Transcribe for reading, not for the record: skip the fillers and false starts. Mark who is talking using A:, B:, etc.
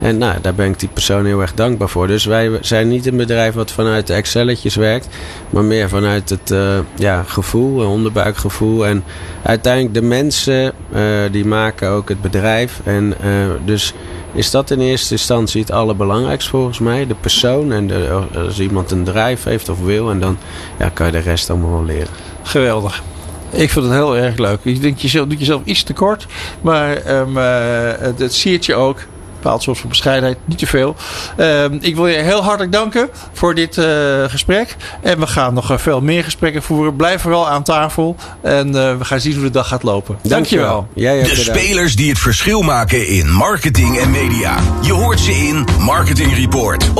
A: En daar ben ik die persoon heel erg dankbaar voor. Dus wij zijn niet een bedrijf wat vanuit de Excelletjes werkt. Maar meer vanuit het gevoel, een onderbuikgevoel. En uiteindelijk de mensen die maken ook het bedrijf. En dus is dat in eerste instantie het allerbelangrijkste volgens mij. De persoon en als iemand een drive heeft of wil. En dan kan je de rest allemaal wel leren.
B: Geweldig. Ik vind het heel erg leuk. Ik denk, je doet jezelf iets te kort. Maar het siert je ook. Een bepaald soort van bescheidenheid. Niet te veel. Ik wil je heel hartelijk danken voor dit gesprek. En we gaan nog veel meer gesprekken voeren. Blijf vooral aan tafel. En we gaan zien hoe de dag gaat lopen. Dankjewel.
C: De spelers die het verschil maken in marketing en media. Je hoort ze in Marketing Report.